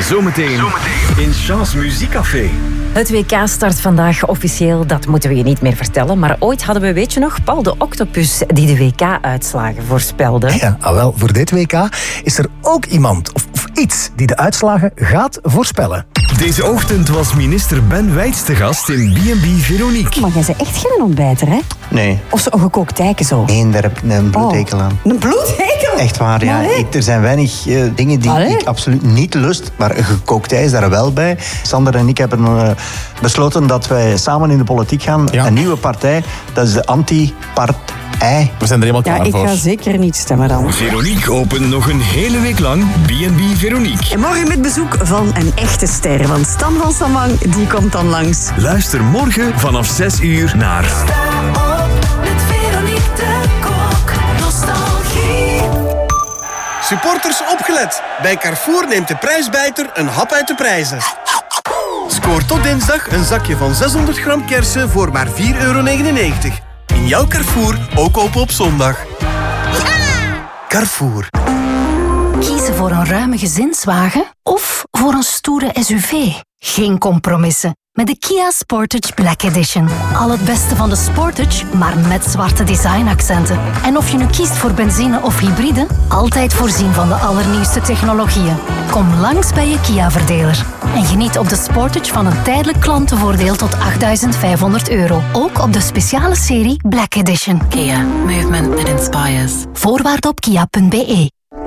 Zometeen in Chance Muziekcafé. Het WK start vandaag officieel, dat moeten we je niet meer vertellen. Maar ooit hadden we, weet je nog, Paul de Octopus die de WK-uitslagen voorspelde. Ja, wel, voor dit WK is er ook iemand of iets die de uitslagen gaat voorspellen. Deze ochtend was minister Ben Wijts te gast in B&B Veronique. Maar jij bent echt geen ontbijter, hè? Nee. Of zo'n gekookt eiken zo. Nee, daar heb ik een bloedhekel aan. Een bloedhekel? Echt waar, ja. Er zijn weinig dingen die ik absoluut niet lust, maar een gekookt ei is daar wel bij. Sander en ik hebben besloten dat wij samen in de politiek gaan. Ja. Een nieuwe partij, dat is de anti-partij. We zijn er helemaal klaar voor. Ik ga zeker niet stemmen dan. Veronique opent nog een hele week lang B&B Veronique. En morgen met bezoek van een echte ster. Want Stan van Samang, die komt dan langs. Luister morgen vanaf 6 uur naar... Supporters opgelet. Bij Carrefour neemt de prijsbijter een hap uit de prijzen. Scoor tot dinsdag een zakje van 600 gram kersen voor maar €4,99. In jouw Carrefour, ook open op zondag. Carrefour. Kiezen voor een ruime gezinswagen of voor een stoere SUV? Geen compromissen. Met de Kia Sportage Black Edition. Al het beste van de Sportage, maar met zwarte designaccenten. En of je nu kiest voor benzine of hybride, altijd voorzien van de allernieuwste technologieën. Kom langs bij je Kia-verdeler. En geniet op de Sportage van een tijdelijk klantenvoordeel tot €8.500. Ook op de speciale serie Black Edition. Kia. Movement that inspires. Voorwaarden op kia.be.